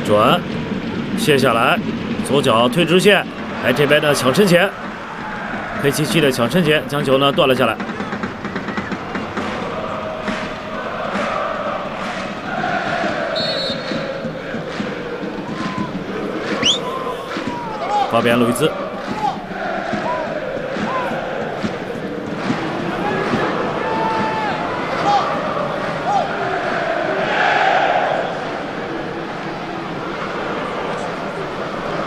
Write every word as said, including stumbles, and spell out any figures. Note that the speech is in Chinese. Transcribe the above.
转，卸下来，左脚推直线，哎，这边的抢身前 ，K 七七的抢身前将球呢断了下来。 发边路易兹。